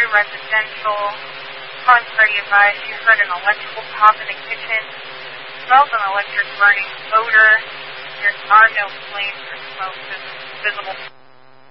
very residential. Calling party advice, you heard an electrical pop in the kitchen. Smells an electric burning odor. There are no flames or smoke visible.